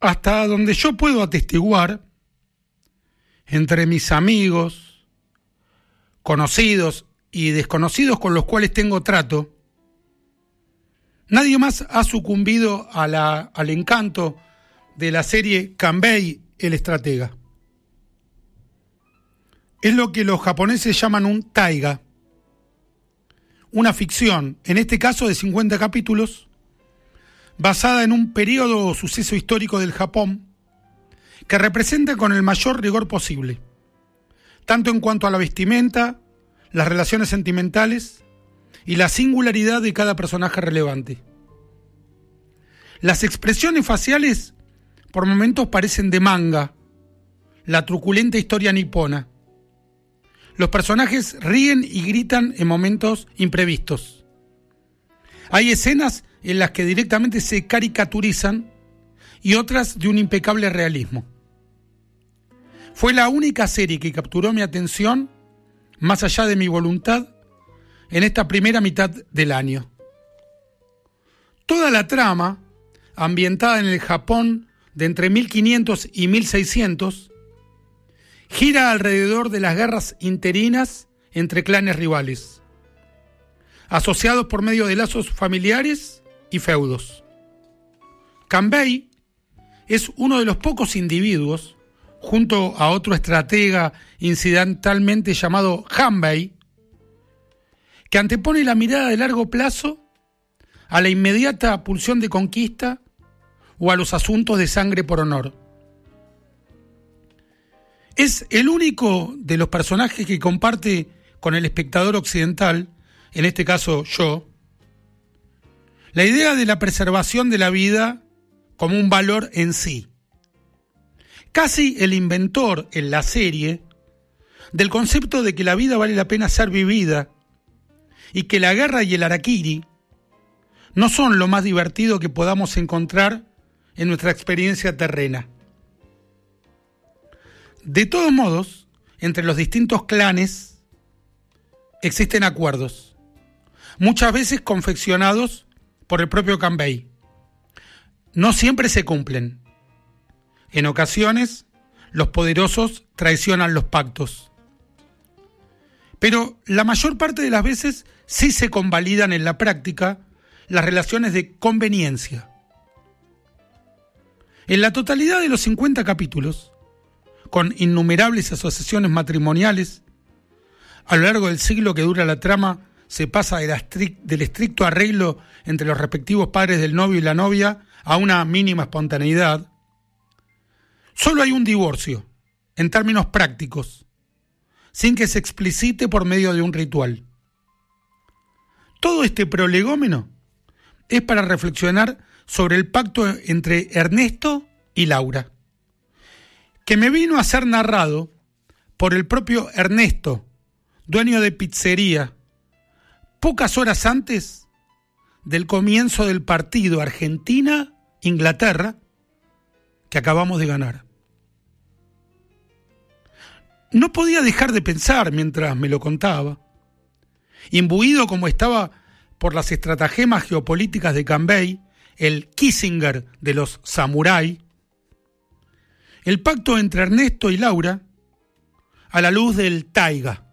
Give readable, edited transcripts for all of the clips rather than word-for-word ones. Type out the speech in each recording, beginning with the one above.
hasta donde yo puedo atestiguar, entre mis amigos, conocidos y desconocidos con los cuales tengo trato, nadie más ha sucumbido al encanto de la serie Kanbei, el estratega. Es lo que los japoneses llaman un taiga, una ficción, en este caso de 50 capítulos, basada en un periodo o suceso histórico del Japón que representa con el mayor rigor posible, tanto en cuanto a la vestimenta, las relaciones sentimentales y la singularidad de cada personaje relevante. Las expresiones faciales por momentos parecen de manga, la truculenta historia nipona. Los personajes ríen y gritan en momentos imprevistos. Hay escenas en las que directamente se caricaturizan y otras de un impecable realismo. Fue la única serie que capturó mi atención, más allá de mi voluntad, en esta primera mitad del año. Toda la trama, ambientada en el Japón de entre 1500 y 1600, gira alrededor de las guerras interinas entre clanes rivales, asociados por medio de lazos familiares y feudos. Kanbei es uno de los pocos individuos, junto a otro estratega incidentalmente llamado Hanbei, que antepone la mirada de largo plazo a la inmediata pulsión de conquista o a los asuntos de sangre por honor. Es el único de los personajes que comparte con el espectador occidental, en este caso yo, la idea de la preservación de la vida como un valor en sí. Casi el inventor en la serie del concepto de que la vida vale la pena ser vivida y que la guerra y el harakiri no son lo más divertido que podamos encontrar en nuestra experiencia terrena. De todos modos, entre los distintos clanes existen acuerdos, muchas veces confeccionados por el propio Kanbei. No siempre se cumplen. En ocasiones, los poderosos traicionan los pactos. Pero la mayor parte de las veces sí se convalidan en la práctica las relaciones de conveniencia. En la totalidad de los 50 capítulos, con innumerables asociaciones matrimoniales, a lo largo del siglo que dura la trama, se pasa del estricto arreglo entre los respectivos padres del novio y la novia a una mínima espontaneidad. Solo hay un divorcio, en términos prácticos, sin que se explicite por medio de un ritual. Todo este prolegómeno es para reflexionar sobre el pacto entre Ernesto y Laura, que me vino a ser narrado por el propio Ernesto, dueño de pizzería, pocas horas antes del comienzo del partido Argentina-Inglaterra que acabamos de ganar. No podía dejar de pensar mientras me lo contaba, imbuido como estaba por las estratagemas geopolíticas de Kanbei, el Kissinger de los samuráis, el pacto entre Ernesto y Laura a la luz del taiga.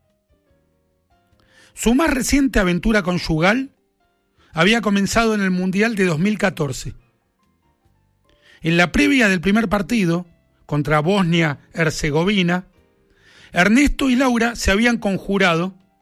Su más reciente aventura conyugal había comenzado en el Mundial de 2014. En la previa del primer partido, contra Bosnia-Herzegovina, Ernesto y Laura se habían conjurado